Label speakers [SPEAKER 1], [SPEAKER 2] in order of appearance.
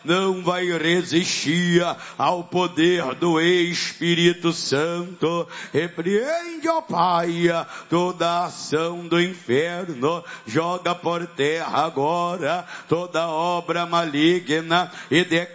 [SPEAKER 1] não vai resistir ao poder do Espírito Santo. Repreende, ó Pai, toda ação do inferno, joga por terra agora toda obra maligna e